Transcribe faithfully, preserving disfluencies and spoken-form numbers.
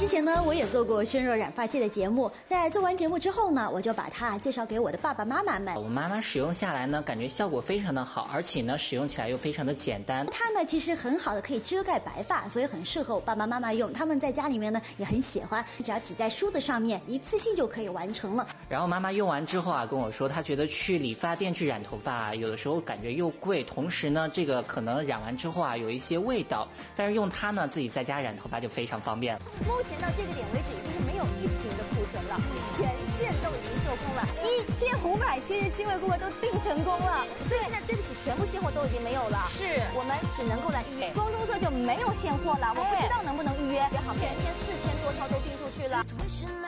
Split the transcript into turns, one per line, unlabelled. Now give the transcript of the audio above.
前呢，我也做过轩若染发剂的节目，在做完节目之后呢，我就把它介绍给我的爸爸妈妈们。
我妈妈使用下来呢，感觉效果非常的好，而且呢，使用起来又非常的简单。
它呢，其实很好的可以遮盖白发，所以很适合我爸爸妈妈用。他们在家里面呢也很喜欢，只要挤在梳子上面，一次性就可以完成了。
然后妈妈用完之后啊，跟我说，她觉得去理发店去染头发啊，有的时候感觉又贵，同时呢，这个可能染完之后啊，有一些味道。但是用它呢，自己在家染头发就非常方便。
目前到这个点为止，已经是没有一瓶的库存了，全线都已经售空了，一千五百七十七位顾客都订成功了。所以现在对不起，全部现货都已经没有了，是我们只能够来预约。光棕色就没有现货了，我不知道能不能预约。好，全天四千多套都订出去了。